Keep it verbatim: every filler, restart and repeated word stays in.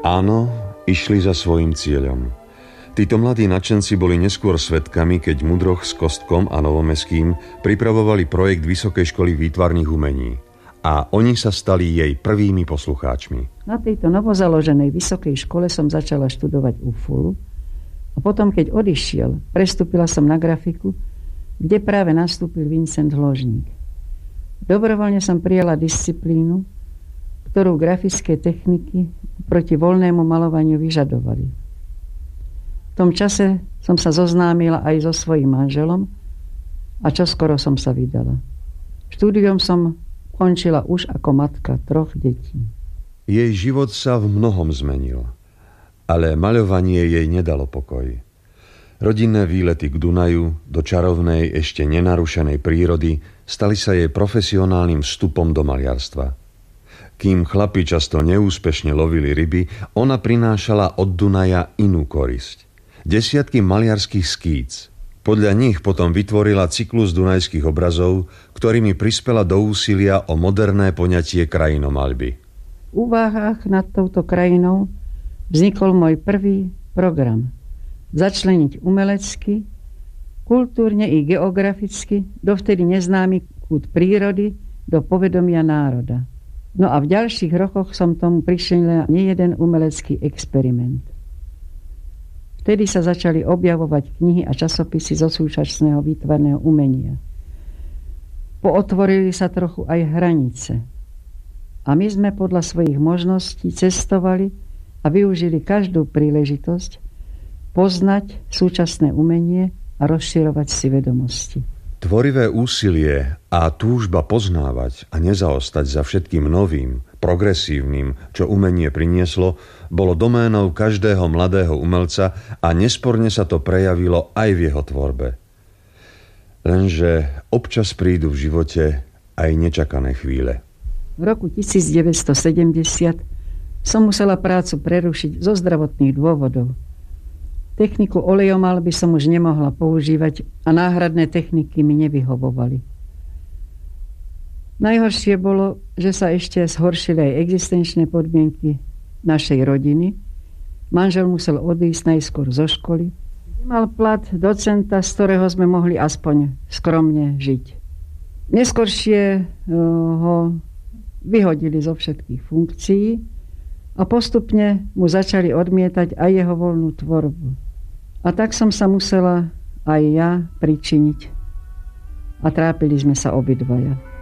Áno, išli za svojím cieľom. Títo mladí nadšenci boli neskôr svedkami, keď Mudroch s Kostkom a Novomeským pripravovali projekt Vysokej školy výtvarných umení. A oni sa stali jej prvými poslucháčmi. Na tejto novozaloženej vysokej škole som začala študovať ú ef ó. A potom, keď odišiel, prestúpila som na grafiku, kde práve nastúpil Vincent Hložník. Dobrovoľne som prijala disciplínu, ktorú grafické techniky proti voľnému malovaniu vyžadovali. V tom čase som sa zoznámila aj so svojím manželom a čoskoro som sa vydala. Štúdium som končila už ako matka troch detí. Jej život sa v mnohom zmenil, ale maľovanie jej nedalo pokoj. Rodinné výlety k Dunaju, do čarovnej, ešte nenarušenej prírody, stali sa jej profesionálnym vstupom do maliarstva. Kým chlapi často neúspešne lovili ryby, ona prinášala od Dunaja inú korisť. Desiatky maliarských skíc. Podľa nich potom vytvorila cyklus dunajských obrazov, ktorými prispela do úsilia o moderné poňatie krajinomaľby. V úvahách nad touto krajinou vznikol môj prvý program. Začleniť umelecky, kultúrne i geograficky dovtedy neznámy kút prírody do povedomia národa. No a v ďalších rokoch som tomu prišla nejeden umelecký experiment. Vtedy sa začali objavovať knihy a časopisy zo súčasného výtvarného umenia. Pootvorili sa trochu aj hranice. A my sme podľa svojich možností cestovali a využili každú príležitosť poznať súčasné umenie a rozširovať si vedomosti. Tvorivé úsilie a túžba poznávať a nezaostať za všetkým novým, progresívnym, čo umenie prinieslo, bolo doménou každého mladého umelca a nesporne sa to prejavilo aj v jeho tvorbe. Lenže občas prídu v živote aj nečakané chvíle. V roku devätnásťstosedemdesiat som musela prácu prerušiť zo zdravotných dôvodov. Techniku olejomalby som už nemohla používať a náhradné techniky mi nevyhovovali. Najhoršie bolo, že sa ešte zhoršili aj existenčné podmienky našej rodiny. Manžel musel odísť najskôr zo školy. Mal plat docenta, z ktorého sme mohli aspoň skromne žiť. Neskôršie ho vyhodili zo všetkých funkcií a postupne mu začali odmietať aj jeho voľnú tvorbu. A tak som sa musela aj ja pričiniť. A trápili sme sa obidvaja.